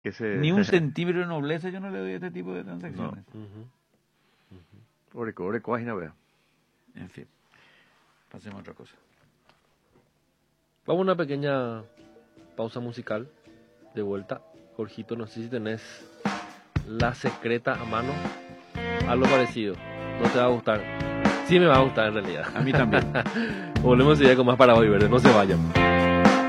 que se... Ni un centímetro de nobleza yo no le doy a este tipo de transacciones. Ore coagina, vea. En fin, pasemos a otra cosa. Vamos a una pequeña pausa musical. De vuelta. Jorgito, no sé si tenés La Secreta a mano. Algo parecido. No te va a gustar. Sí me va a gustar en realidad. A mí también. Volvemos a ir con más para hoy, ¿verdad? No se vayan.